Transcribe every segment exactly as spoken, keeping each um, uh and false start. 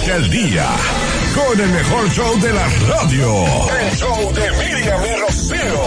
Ponte al día con el mejor show de la radio. El show de Miriam y Rocío.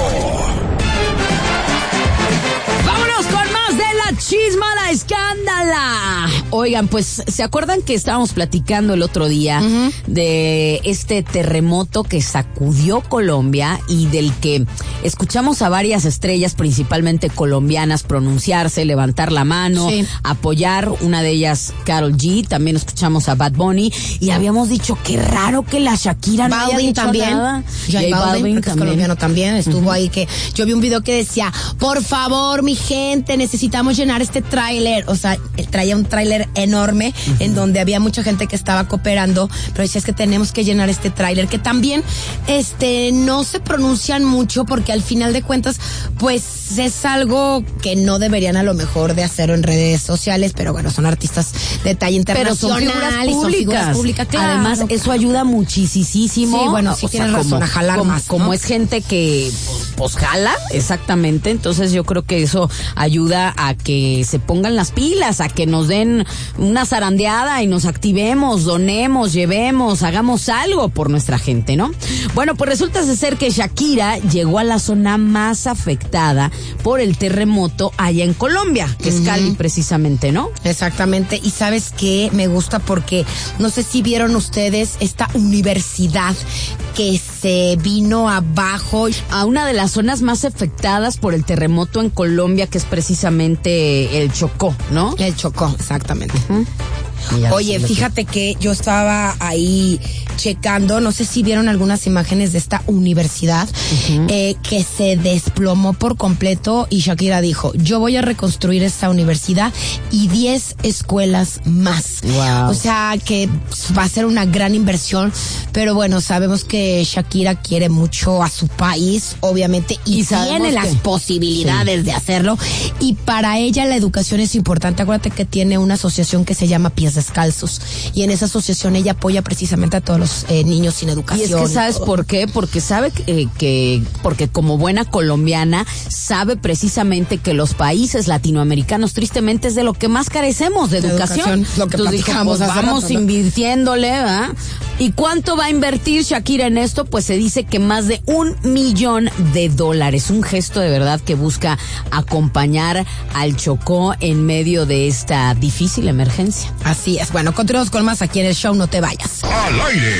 Vámonos con más de la chisma, la escándala. Oigan, pues, ¿se acuerdan que estábamos platicando el otro día uh-huh. de este terremoto que sacudió Colombia y del que escuchamos a varias estrellas, principalmente colombianas, pronunciarse, levantar la mano, sí. apoyar? Una de ellas, Karol G. También escuchamos a Bad Bunny y habíamos dicho, qué raro que la Shakira no Balvin haya dicho también. nada. J Balvin, Balvin porque también. Es colombiano también, estuvo uh-huh. ahí que yo vi un video que decía, por favor, mi gente, necesitamos llenar este tráiler. O sea, él traía un tráiler enorme uh-huh. en donde había mucha gente que estaba cooperando, pero decía, es que tenemos que llenar este tráiler, que también este no se pronuncian mucho porque al final de cuentas pues es algo que no deberían a lo mejor de hacerlo en redes sociales, pero bueno, son artistas de talla internacional. Pero son figuras públicas. Y son figuras públicas, claro. Además, eso ayuda muchísimo. Sí, bueno, sí tienes razón, como, a jalar como, más, ¿no? Como es gente que pues jala, exactamente, entonces yo creo que eso ayuda a que se pongan las pilas, a que nos den una zarandeada y nos activemos, donemos, llevemos, hagamos algo por nuestra gente, ¿no? Bueno, pues resulta ser que Shakira llegó a la zona más afectada por el terremoto allá en Colombia, que uh-huh. es Cali precisamente, ¿no? Exactamente, y ¿sabes qué? Me gusta porque no sé si vieron ustedes esta universidad que se vino abajo a una de las zonas más afectadas por el terremoto en Colombia, que es precisamente el Chocó, ¿no? El Chocó, exactamente. Uh-huh. Oye, fíjate que yo estaba ahí checando, no sé si vieron algunas imágenes de esta universidad uh-huh. eh, que se desplomó por completo y Shakira dijo, yo voy a reconstruir esta universidad y diez escuelas más. Wow. O sea que va a ser una gran inversión, pero bueno, sabemos que Shakira quiere mucho a su país, obviamente, y, y tiene que... las posibilidades sí. de hacerlo, y para ella la educación es importante. Acuérdate que tiene una asociación que se llama Pies Descalzos, y en esa asociación ella apoya precisamente a todos los eh, niños sin educación. Y es que ¿sabes por qué? Porque sabe que, que, porque como buena colombiana, sabe precisamente que los países latinoamericanos, tristemente, es de lo que más carecemos, de, de educación. educación. Lo que Entonces dijo, pues vamos rato, ¿no? invirtiéndole, ¿verdad? ¿Y cuánto va a invertir Shakira en esto? Pues se dice que más de un millón de dólares. Un gesto de verdad que busca acompañar al Chocó en medio de esta difícil emergencia. Así es. Bueno, continuamos con más aquí en el show, no te vayas. Al aire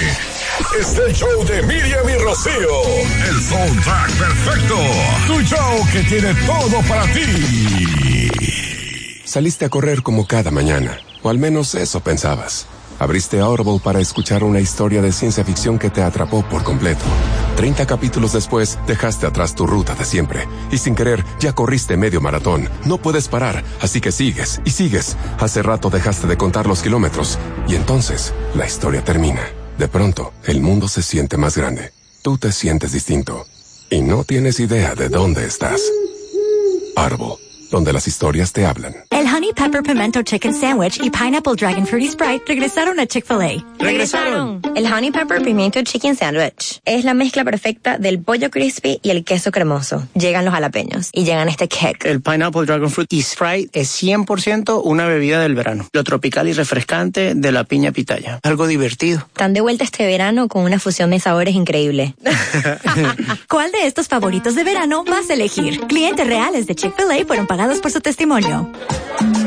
es el show de Miriam y Rocío. El soundtrack perfecto. Tu show que tiene todo para ti. Saliste a correr como cada mañana, o al menos eso pensabas. Abriste Audible para escuchar una historia de ciencia ficción que te atrapó por completo. Treinta capítulos después, dejaste atrás tu ruta de siempre. Y sin querer, ya corriste medio maratón. No puedes parar, así que sigues y sigues. Hace rato dejaste de contar los kilómetros. Y entonces, la historia termina. De pronto, el mundo se siente más grande. Tú te sientes distinto. Y no tienes idea de dónde estás. Audible, donde las historias te hablan. El Honey Pepper Pimento Chicken Sandwich y Pineapple Dragon Fruity Sprite regresaron a Chick-fil-A. ¡Regresaron! El Honey Pepper Pimento Chicken Sandwich es la mezcla perfecta del pollo crispy y el queso cremoso. Llegan los jalapeños y llegan este kick. El Pineapple Dragon Fruity Sprite es cien por ciento una bebida del verano. Lo tropical y refrescante de la piña pitaya. Algo divertido. Están de vuelta este verano con una fusión de sabores increíble. ¿Cuál de estos favoritos de verano vas a elegir? Clientes reales de Chick-fil-A fueron pagados por su testimonio.